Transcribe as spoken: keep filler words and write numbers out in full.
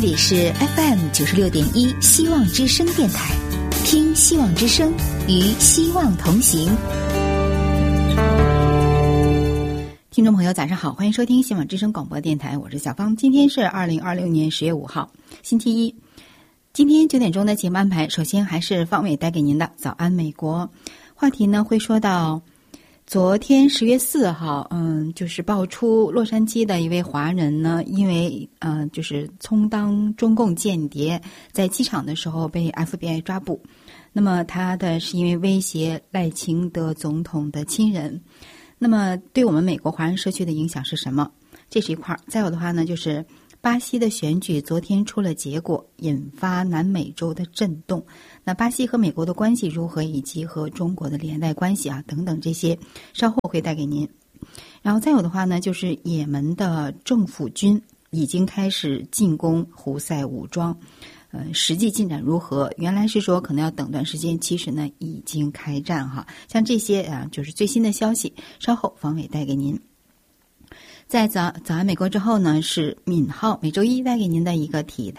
里是 F M 九十六点一希望之声电台，听希望之声，与希望同行。听众朋友早上好，欢迎收听希望之声广播电台，我是小芳。今天是二零二六年十月五号星期一。今天九点钟的节目安排，首先还是方伟带给您的早安美国话题呢，会说到昨天十月四号，嗯，就是爆出洛杉矶的一位华人呢，因为呃，就是充当中共间谍，在机场的时候被 F B I 抓捕。那么他的是因为威胁赖清德总统的亲人。那么对我们美国华人社区的影响是什么？这是一块。再有的话呢，就是巴西的选举昨天出了结果，引发南美洲的震动。那巴西和美国的关系如何，以及和中国的连带关系啊等等，这些稍后会带给您。然后再有的话呢，就是也门的政府军已经开始进攻胡塞武装，呃，实际进展如何？原来是说可能要等段时间，其实呢已经开战哈。像这些啊，就是最新的消息，稍后方伟带给您。在早早安美国之后呢，是敏浩每周一带给您的一个体